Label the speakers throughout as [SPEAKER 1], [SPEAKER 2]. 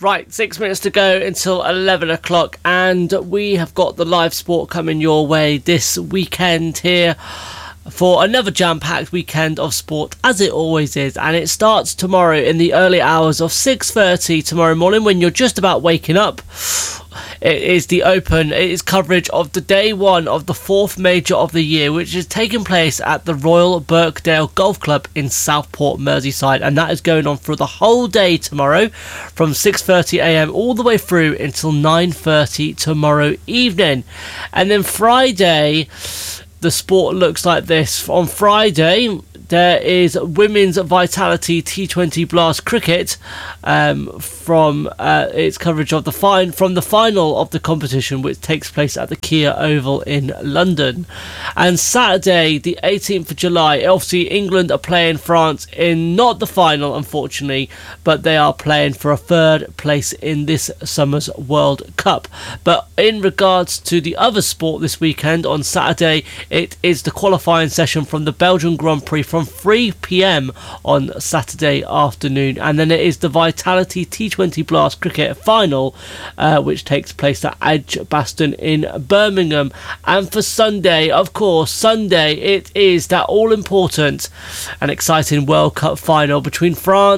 [SPEAKER 1] Right, 6 minutes to go until 11 o'clock, and we have got the live sport coming your way this weekend here for another jam-packed weekend of sport, as it always is. And it starts tomorrow in the early hours of 6:30 tomorrow morning, when you're just about waking up. It is the Open. It is coverage of the day one of the fourth major of the year, which is taking place at the Royal Birkdale Golf Club in Southport, Merseyside, and that is going on for the whole day tomorrow, from 6:30am all the way through until 9:30 tomorrow evening. And then Friday, the sport looks like this. On Friday, there is Women's Vitality T20 Blast Cricket from its coverage of the final of the competition, which takes place at the Kia Oval in London. And Saturday, the 18th of July, obviously England are playing France in not the final, unfortunately, but they are playing for a third place in this summer's World Cup. But in regards to the other sport this weekend, on Saturday, it is the qualifying session from the Belgian Grand Prix from 3pm on Saturday afternoon, and then it is the Vitality T20 Blast Cricket final, which takes place at Edgbaston in Birmingham. And for Sunday, of course, it is that all-important and exciting World Cup final between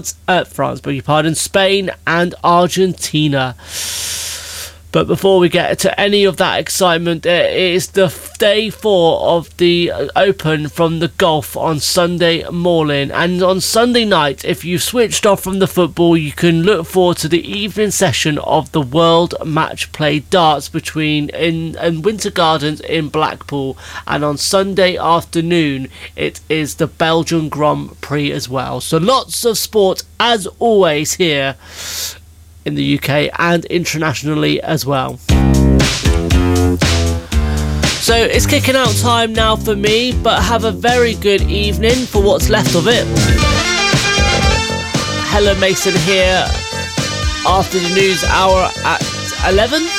[SPEAKER 1] Spain and Argentina. But before we get to any of that excitement, it is the day 4 of the Open from the golf on Sunday morning. And on Sunday night, if you switched off from the football, you can look forward to the evening session of the World Match Play Darts in Winter Gardens in Blackpool. And on Sunday afternoon, it is the Belgian Grand Prix as well. So lots of sport, as always, here in the UK and internationally as well. So it's kicking out time now for me, but have a very good evening for what's left of it. Helen Mason here after the news hour at 11.